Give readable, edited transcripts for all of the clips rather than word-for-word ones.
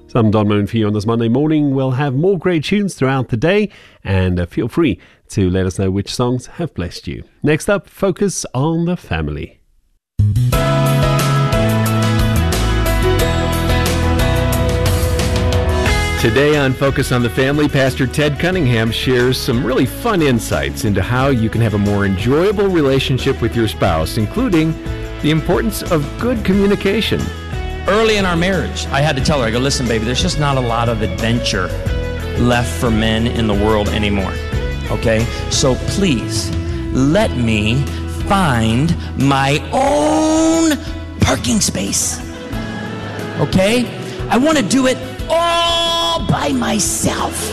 Some Don Moon for you on this Monday morning. We'll have more great tunes throughout the day, and feel free to let us know which songs have blessed you. Next up, Focus on the Family. Today on Focus on the Family, Pastor Ted Cunningham shares some really fun insights into how you can have a more enjoyable relationship with your spouse, including the importance of good communication. Early in our marriage, I had to tell her, I go, listen, baby, there's just not a lot of adventure left for men in the world anymore, okay? So please, let me find my own parking space, okay? I want to do it all by myself.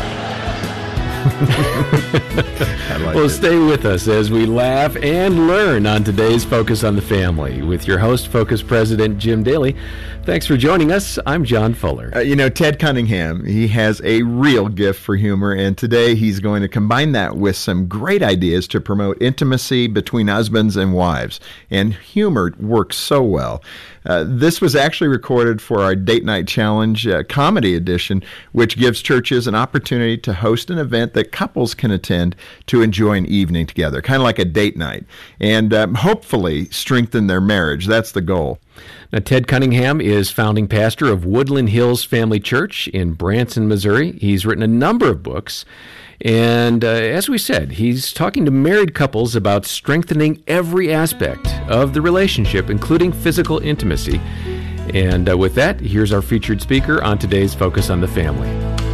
Well, stay with us as we laugh and learn on today's Focus on the Family with your host, Focus President Jim Daly. Thanks for joining us. I'm John Fuller. Ted Cunningham, he has a real gift for humor, and today he's going to combine that with some great ideas to promote intimacy between husbands and wives. And humor works so well. This was actually recorded for our Date Night Challenge comedy edition, which gives churches an opportunity to host an event that couples can attend to enjoy an evening together, kind of like a date night, and hopefully strengthen their marriage. That's the goal. Now, Ted Cunningham is founding pastor of Woodland Hills Family Church in Branson, Missouri. He's written a number of books. And as we said, he's talking to married couples about strengthening every aspect of the relationship, including physical intimacy. And with that, here's our featured speaker on today's Focus on the Family.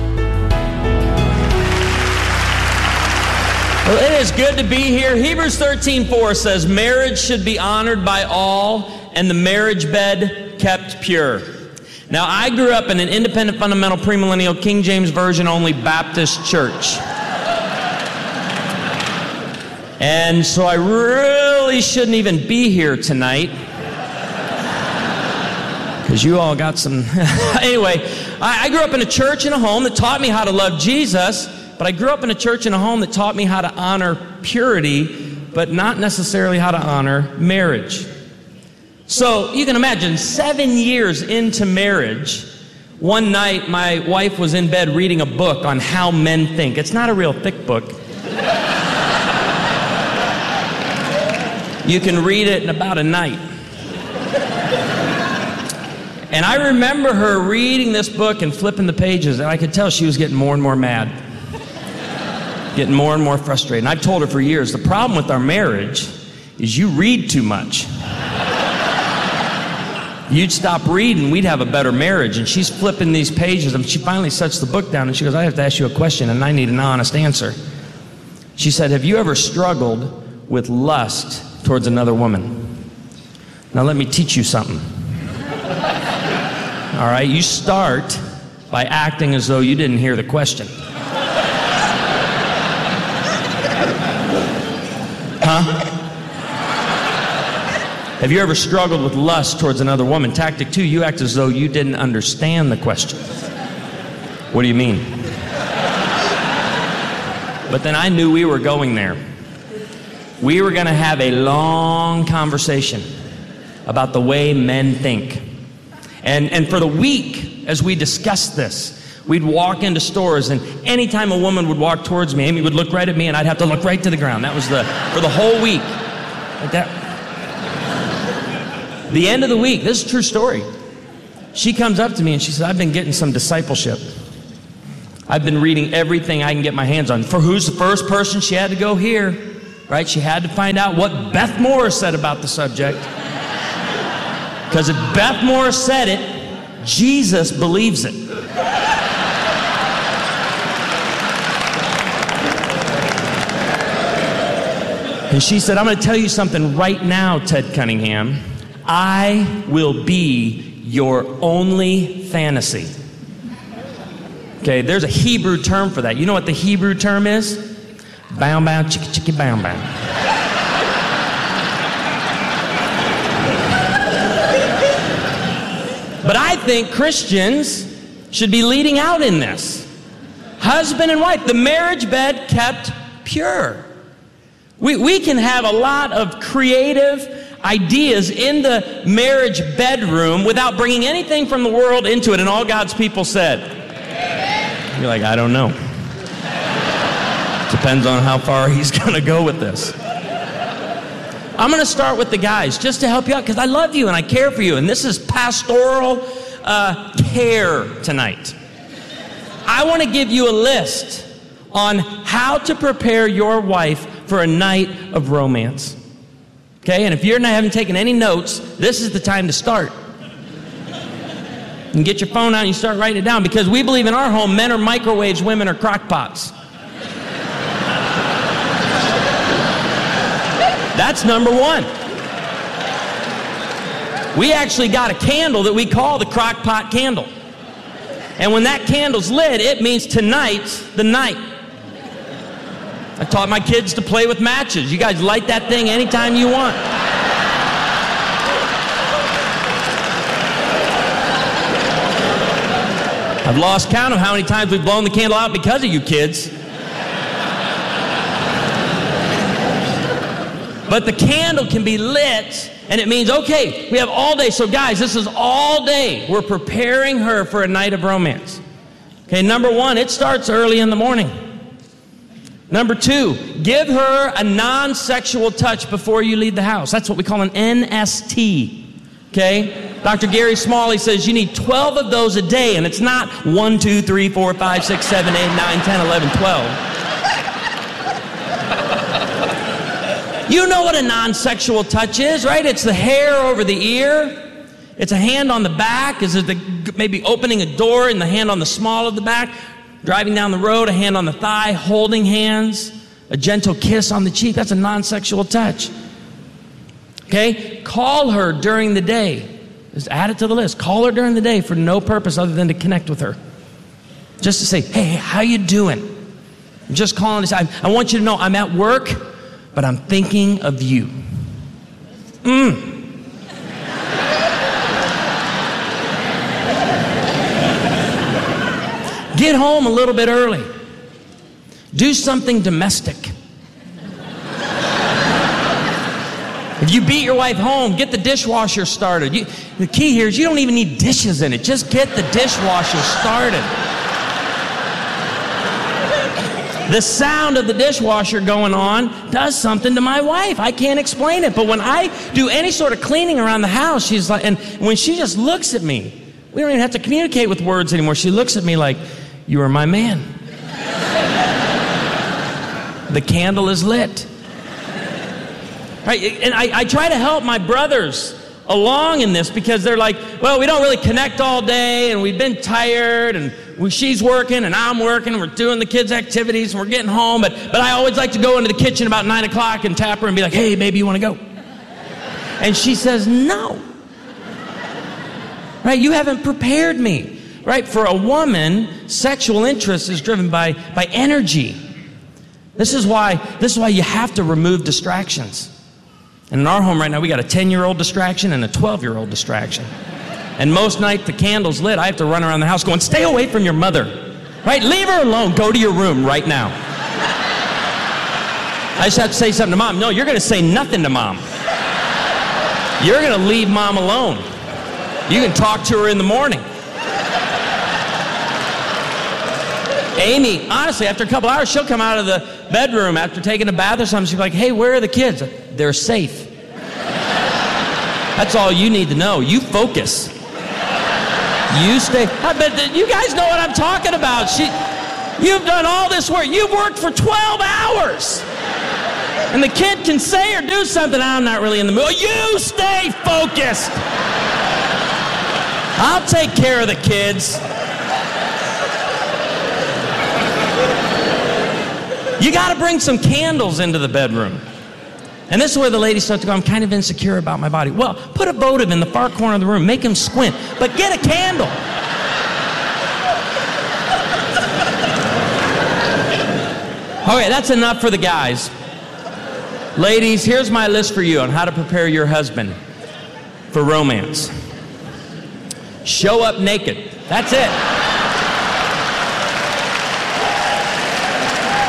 Well, it is good to be here. Hebrews 13:4 says, marriage should be honored by all, and the marriage bed kept pure. Now, I grew up in an independent, fundamental, premillennial, King James Version only Baptist church. And so I really shouldn't even be here tonight, because you all got some... Anyway, I grew up in a church and a home that taught me how to love Jesus, but I grew up in a church and a home that taught me how to honor purity, but not necessarily how to honor marriage. So you can imagine, 7 years into marriage, one night my wife was in bed reading a book on how men think. It's not a real thick book. You can read it in about a night. And I remember her reading this book and flipping the pages, and I could tell she was getting more and more mad, getting more and more frustrated. And I've told her for years, the problem with our marriage is you read too much. You'd stop reading, we'd have a better marriage. And she's flipping these pages, and she finally sets the book down, and she goes, I have to ask you a question, and I need an honest answer. She said, have you ever struggled with lust towards another woman? Now let me teach you something. All right, you start by acting as though you didn't hear the question. Huh? Have you ever struggled with lust towards another woman? Tactic 2, you act as though you didn't understand the question. What do you mean? But then I knew we were going there. We were going to have a long conversation about the way men think. And for the week, as we discussed this, we'd walk into stores, and anytime a woman would walk towards me, Amy would look right at me, and I'd have to look right to the ground. That was for the whole week. Like that. The end of the week, this is a true story. She comes up to me and she says, I've been getting some discipleship. I've been reading everything I can get my hands on. For who's the first person? She had to go here, right? She had to find out what Beth Moore said about the subject. Because if Beth Moore said it, Jesus believes it. And she said, I'm going to tell you something right now, Ted Cunningham. I will be your only fantasy. Okay, there's a Hebrew term for that. You know what the Hebrew term is? Bow, bow, chicka, chicka, bow, bow. But I think Christians should be leading out in this. Husband and wife, the marriage bed kept pure. We can have a lot of creative ideas in the marriage bedroom without bringing anything from the world into it. And all God's people said, you're like, I don't know. Depends on how far he's going to go with this. I'm going to start with the guys just to help you out because I love you and I care for you. And this is pastoral care tonight. I want to give you a list on how to prepare your wife for a night of romance. Okay, and if you're not having taken any notes, this is the time to start. And get your phone out and you start writing it down because we believe in our home, men are microwaves, women are crock pots. That's number one. We actually got a candle that we call the crock pot candle. And when that candle's lit, it means tonight's the night. I taught my kids to play with matches. You guys light that thing anytime you want. I've lost count of how many times we've blown the candle out because of you kids. But the candle can be lit, and it means, okay, we have all day. So guys, this is all day. We're preparing her for a night of romance. Okay, number one, it starts early in the morning. Number two, give her a non-sexual touch before you leave the house. That's what we call an NST. Okay? Dr. Gary Smalley says you need 12 of those a day, and it's not 1, 2, 3, 4, 5, 6, 7, 8, 9, 10, 11, 12. You know what a non-sexual touch is, right? It's the hair over the ear. It's a hand on the back. Is it maybe opening a door and the hand on the small of the back? Driving down the road, a hand on the thigh, holding hands, a gentle kiss on the cheek. That's a non-sexual touch. Okay? Call her during the day. Just add it to the list. Call her during the day for no purpose other than to connect with her. Just to say, hey, how you doing? I'm just calling to say, I want you to know I'm at work, but I'm thinking of you. Get home a little bit early. Do something domestic. If you beat your wife home, get the dishwasher started. The key here is you don't even need dishes in it. Just get the dishwasher started. The sound of the dishwasher going on does something to my wife. I can't explain it. But when I do any sort of cleaning around the house, she's like, and when she just looks at me, we don't even have to communicate with words anymore. She looks at me like, you are my man. The candle is lit. Right? And I try to help my brothers along in this because they're like, well, we don't really connect all day and we've been tired and she's working and I'm working and we're doing the kids' activities and we're getting home. But I always like to go into the kitchen about 9 o'clock and tap her and be like, hey, baby, you want to go? And she says, no. Right? You haven't prepared me. Right? For a woman, sexual interest is driven by energy. This is why you have to remove distractions. And in our home right now, we got a 10-year-old distraction and a 12-year-old distraction. And most nights the candle's lit, I have to run around the house going, stay away from your mother. Right? Leave her alone. Go to your room right now. I just have to say something to mom. No, you're going to say nothing to mom. You're going to leave mom alone. You can talk to her in the morning. Amy, honestly, after a couple hours, she'll come out of the bedroom after taking a bath or something. She'll be like, hey, where are the kids? They're safe. That's all you need to know. You focus. You stay. I bet you guys know what I'm talking about. You've done all this work. You've worked for 12 hours. And the kid can say or do something. I'm not really in the mood. You stay focused. I'll take care of the kids. You got to bring some candles into the bedroom. And this is where the ladies start to go, I'm kind of insecure about my body. Well, put a votive in the far corner of the room. Make him squint. But get a candle. Okay, that's enough for the guys. Ladies, here's my list for you on how to prepare your husband for romance. Show up naked. That's it.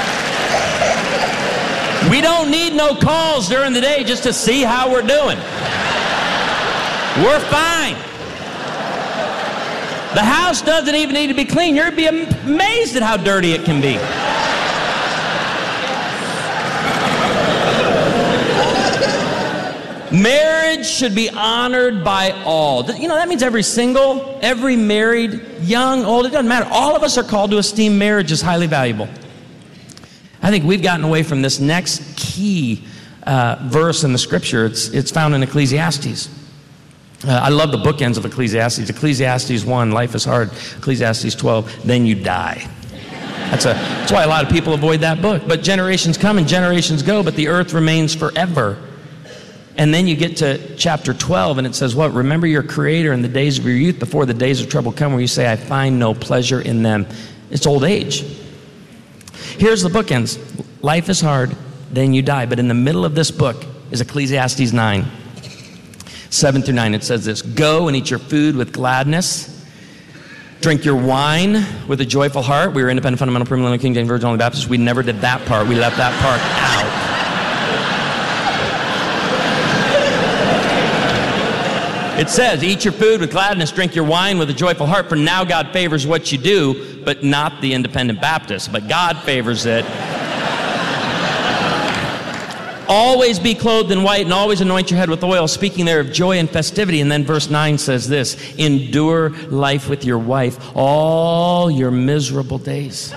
We don't need no calls during the day just to see how we're doing. We're fine. The house doesn't even need to be clean. You'd be amazed at how dirty it can be. Marriage should be honored by all. You know, that means every single, every married, young, old, it doesn't matter. All of us are called to esteem marriage as highly valuable. I think we've gotten away from this next key verse in the scripture. It's found in Ecclesiastes. I love the bookends of Ecclesiastes. Ecclesiastes 1, life is hard. Ecclesiastes 12, then you die. That's why a lot of people avoid that book. But generations come and generations go, but the earth remains forever. And then you get to chapter 12, and it says what? Remember your Creator in the days of your youth before the days of trouble come, where you say, I find no pleasure in them. It's old age. Here's the bookends. Life is hard, then you die. But in the middle of this book is Ecclesiastes 9. 7 through 9, it says this: go and eat your food with gladness. Drink your wine with a joyful heart. We were independent, fundamental, premillennial, King James, Virgin, only Baptist. We never did that part. We left that part out. It says, eat your food with gladness, drink your wine with a joyful heart, for now God favors what you do, but not the independent Baptist. But God favors it. Always be clothed in white and always anoint your head with oil, speaking there of joy and festivity. And then verse 9 says this: endure life with your wife all your miserable days.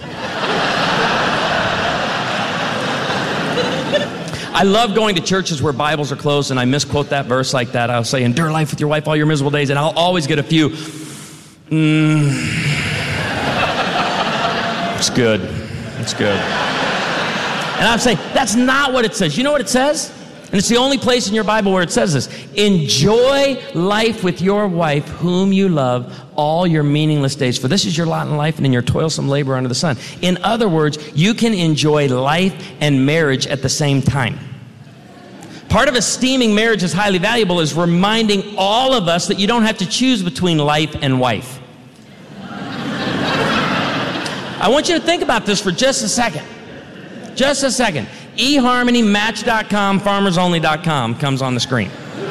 I love going to churches where Bibles are closed and I misquote that verse like that. I'll say, endure life with your wife all your miserable days, and I'll always get a few, it's good. It's good. And I'm saying, that's not what it says. You know what it says? And it's the only place in your Bible where it says this: enjoy life with your wife whom you love all your meaningless days, for this is your lot in life and in your toilsome labor under the sun. In other words, you can enjoy life and marriage at the same time. Part of esteeming marriage as highly valuable is reminding all of us that you don't have to choose between life and wife. I want you to think about this for just a second. Just a second. eHarmony, Match.com, FarmersOnly.com comes on the screen.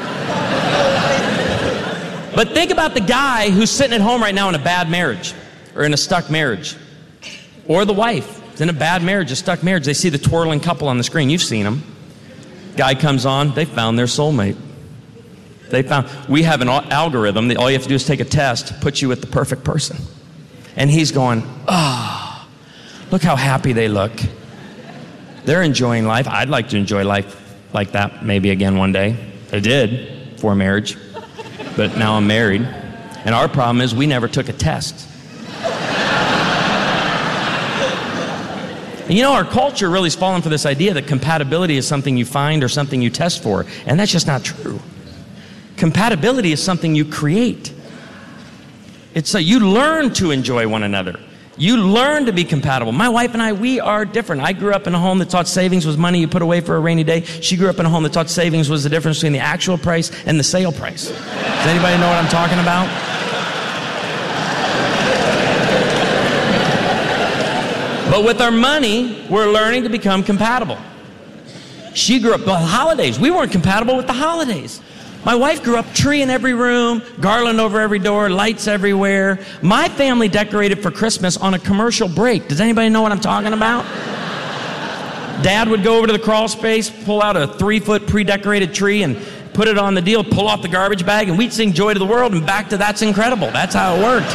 But think about the guy who's sitting at home right now in a bad marriage, or in a stuck marriage. Or the wife is in a bad marriage, a stuck marriage. They see the twirling couple on the screen. You've seen them. Guy comes on, they found their soulmate. We have an algorithm that all you have to do is take a test, put you with the perfect person. And he's going, look how happy they look. They're enjoying life. I'd like to enjoy life like that maybe again one day. I did before marriage, but now I'm married. And our problem is we never took a test. And you know, our culture really has fallen for this idea that compatibility is something you find or something you test for, and that's just not true. Compatibility is something you create. It's so you learn to enjoy one another. You learn to be compatible. My wife and I, we are different. I grew up in a home that taught savings was money you put away for a rainy day. She grew up in a home that taught savings was the difference between the actual price and the sale price. Does anybody know what I'm talking about? But with our money, we're learning to become compatible. She grew up with the holidays. We weren't compatible with the holidays. My wife grew up tree in every room, garland over every door, lights everywhere. My family decorated for Christmas on a commercial break. Does anybody know what I'm talking about? Dad would go over to the crawl space, pull out a 3-foot pre-decorated tree and put it on the deal, pull off the garbage bag, and we'd sing Joy to the World and back to That's Incredible. That's how it worked.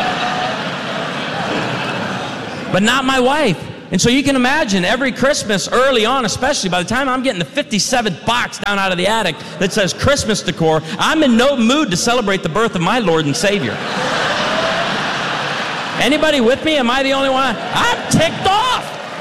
But not my wife. And so you can imagine every Christmas early on, especially by the time I'm getting the 57th box down out of the attic that says Christmas decor, I'm in no mood to celebrate the birth of my Lord and Savior. Anybody with me? Am I the only one? I'm ticked off.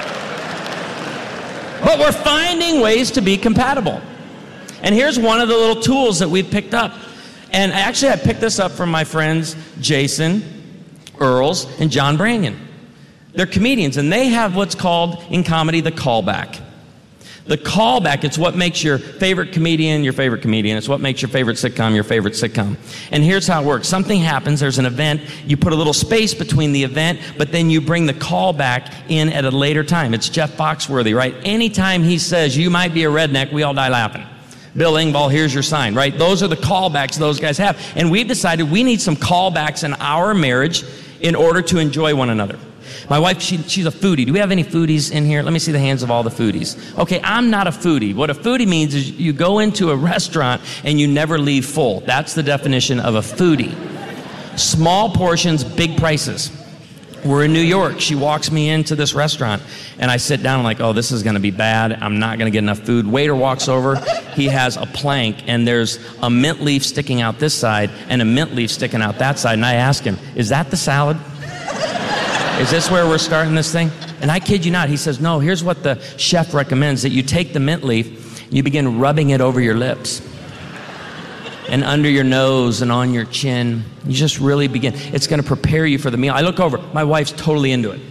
But we're finding ways to be compatible. And here's one of the little tools that we've picked up. And actually I picked this up from my friends Jason Earls and John Branyan. They're comedians, and they have what's called in comedy the callback. The callback, it's what makes your favorite comedian your favorite comedian. It's what makes your favorite sitcom your favorite sitcom. And here's how it works. Something happens, there's an event, you put a little space between the event, but then you bring the callback in at a later time. It's Jeff Foxworthy, right? Anytime he says, you might be a redneck, we all die laughing. Bill Engvall, here's your sign, right? Those are the callbacks those guys have. And we've decided we need some callbacks in our marriage in order to enjoy one another. My wife, she's a foodie. Do we have any foodies in here? Let me see the hands of all the foodies. Okay, I'm not a foodie. What a foodie means is you go into a restaurant and you never leave full. That's the definition of a foodie. Small portions, big prices. We're in New York. She walks me into this restaurant, and I sit down. I'm like, oh, this is going to be bad. I'm not going to get enough food. Waiter walks over. He has a plank, and there's a mint leaf sticking out this side and a mint leaf sticking out that side. And I ask him, is that the salad? Is this where we're starting this thing? And I kid you not. He says, no, here's what the chef recommends, that you take the mint leaf, and you begin rubbing it over your lips and under your nose and on your chin. You just really begin. It's going to prepare you for the meal. I look over. My wife's totally into it.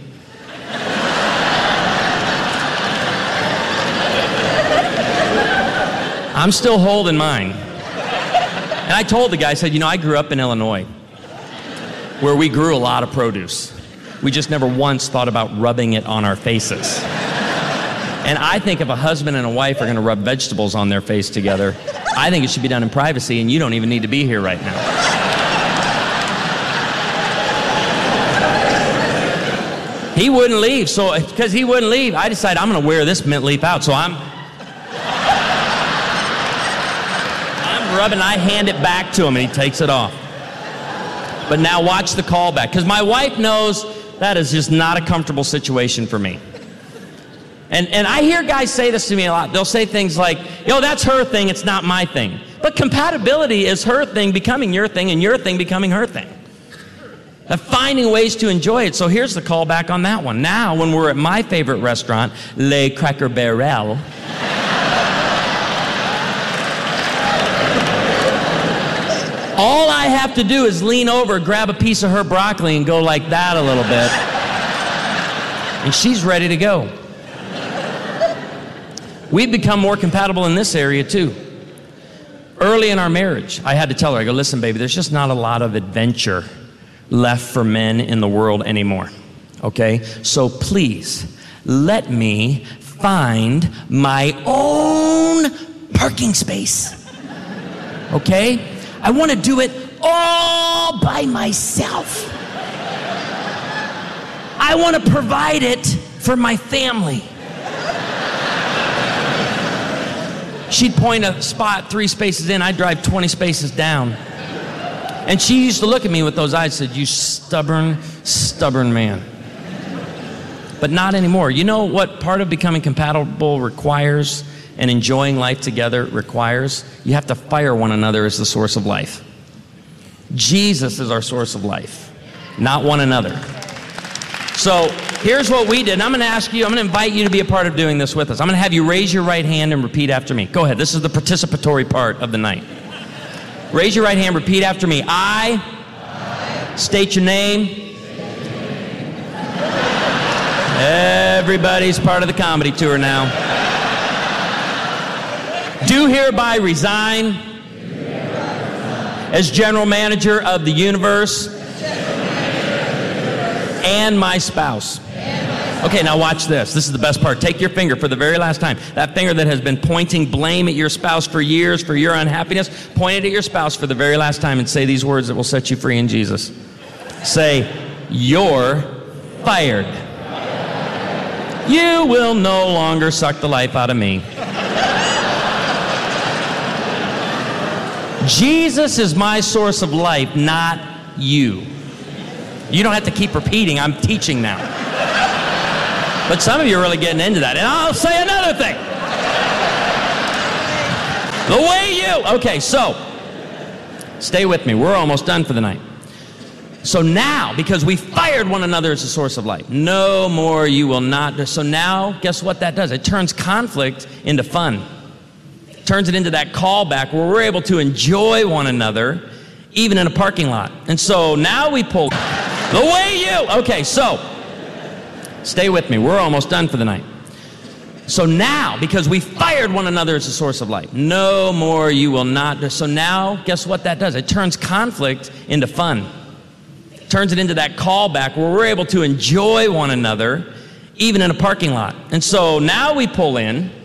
I'm still holding mine. And I told the guy, I said, I grew up in Illinois where we grew a lot of produce. We just never once thought about rubbing it on our faces. And I think if a husband and a wife are going to rub vegetables on their face together, I think it should be done in privacy, and you don't even need to be here right now. He wouldn't leave, so because he wouldn't leave, I decided I'm going to wear this mint leaf out. So I'm rubbing, I hand it back to him, and he takes it off. But now watch the callback, because my wife knows that is just not a comfortable situation for me. And I hear guys say this to me a lot. They'll say things like, that's her thing, it's not my thing. But compatibility is her thing becoming your thing and your thing becoming her thing. Finding ways to enjoy it. So here's the callback on that one. Now, when we're at my favorite restaurant, Le Cracker Barrel, all I have to do is lean over, grab a piece of her broccoli, and go like that a little bit. And she's ready to go. We've become more compatible in this area, too. Early in our marriage, I had to tell her, I go, listen, baby, there's just not a lot of adventure left for men in the world anymore, okay? So please, let me find my own parking space, okay? I want to do it all by myself. I want to provide it for my family. She'd point a spot 3 spaces in, I'd drive 20 spaces down. And she used to look at me with those eyes and said, you stubborn, stubborn man. But not anymore. You know what part of becoming compatible requires and enjoying life together requires? You have to fire one another as the source of life. Jesus is our source of life, not one another. So here's what we did. And I'm going to invite you to be a part of doing this with us. I'm going to have you raise your right hand and repeat after me. Go ahead. This is the participatory part of the night. Raise your right hand, repeat after me. I state your name. Everybody's part of the comedy tour now. Do hereby resign as general manager of the universe and my spouse. Okay, now watch this. This is the best part. Take your finger for the very last time. That finger that has been pointing blame at your spouse for years for your unhappiness, point it at your spouse for the very last time and say these words that will set you free in Jesus. Say, you're fired. You will no longer suck the life out of me. Jesus is my source of life, not you. You don't have to keep repeating. I'm teaching now. But some of you are really getting into that. And I'll say another thing. The way you... Okay, so, stay with me. We're almost done for the night. So now, because we fired one another as a source of life, no more you will not... So now, guess what that does? It turns conflict into fun. It turns it into that callback where we're able to enjoy one another, even in a parking lot. And so now we pull... The way you... Okay, so... Stay with me. We're almost done for the night. So now, because we fired one another as a source of life, no more you will not... So now, guess what that does? It turns conflict into fun. It turns it into that callback where we're able to enjoy one another, even in a parking lot. And so now we pull in...